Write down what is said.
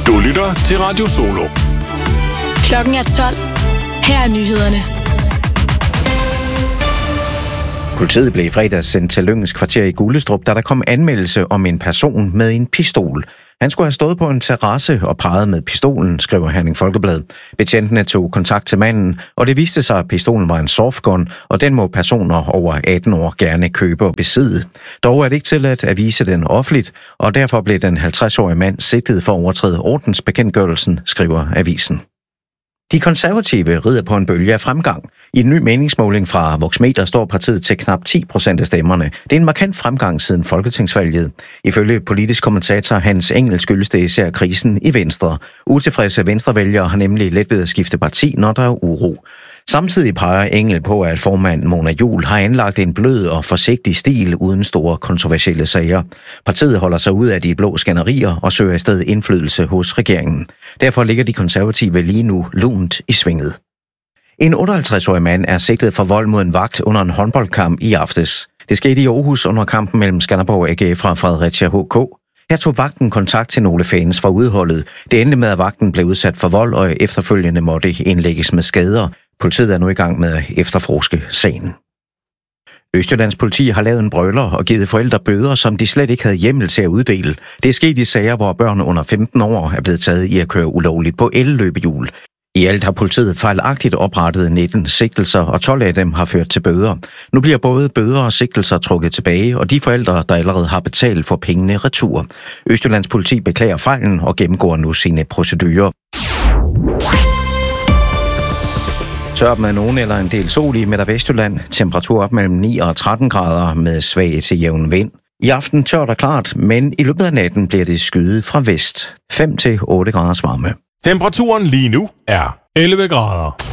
Du lytter til Radio Solo. Klokken er 12. Her er nyhederne. Politiet blev i fredags sendt til Lyngens kvarter i Gullestrup, da der kom anmeldelse om en person med en pistol. Han skulle have stået på en terrasse og peget med pistolen, skriver Herning Folkeblad. Betjentene tog kontakt til manden, og det viste sig, at pistolen var en softgun, og den må personer over 18 år gerne købe og besidde. Dog er det ikke tilladt at vise den offentligt, og derfor blev den 50-årige mand sigtet for at overtræde ordensbekendtgørelsen, skriver avisen. De konservative rider på en bølge af fremgang. I en ny meningsmåling fra Voxmeter står partiet til knap 10% af stemmerne. Det er en markant fremgang siden folketingsvalget. Ifølge politisk kommentator Hans Engel skyldes det især krisen i Venstre. Utilfredse venstrevælgere har nemlig let ved at skifte parti, når der er uro. Samtidig peger Engel på, at formand Mona Juul har anlagt en blød og forsigtig stil uden store kontroversielle sager. Partiet holder sig ud af de blå skænderier og søger i stedet indflydelse hos regeringen. Derfor ligger de konservative lige nu lunt i svinget. En 58-årig mand er sigtet for vold mod en vagt under en håndboldkamp i aftes. Det skete i Aarhus under kampen mellem Skanderborg AG fra Fredericia HK. Her tog vagten kontakt til nogle fans fra udholdet. Det endte med, at vagten blev udsat for vold og efterfølgende måtte indlægges med skader. Politiet er nu i gang med at efterforske sagen. Østjyllands politi har lavet en brøler og givet forældre bøder, som de slet ikke havde hjemmel til at uddele. Det er sket i sager, hvor børn under 15 år er blevet taget i at køre ulovligt på elløbehjul. I alt har politiet fejlagtigt oprettet 19 sigtelser, og 12 af dem har ført til bøder. Nu bliver både bøder og sigtelser trukket tilbage, og de forældre, der allerede har betalt, får pengene retur. Østjyllands politi beklager fejlen og gennemgår nu sine procedurer. Tørt med nogen eller en del sol i Midt- og Vestjylland. Temperatur op mellem 9 og 13 grader med svag til jævn vind. I aften tørt og klart, men i løbet af natten bliver det skyet fra vest. 5 til 8 graders varme. Temperaturen lige nu er 11 grader.